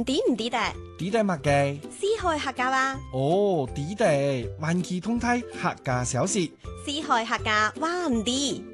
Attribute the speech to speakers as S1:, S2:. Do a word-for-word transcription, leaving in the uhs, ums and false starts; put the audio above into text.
S1: 唔抵唔抵得？
S2: 抵得乜嘅？
S1: 四海客家話。
S2: 哦，抵得，環期通梯客家小事。
S1: 四海客家話唔抵。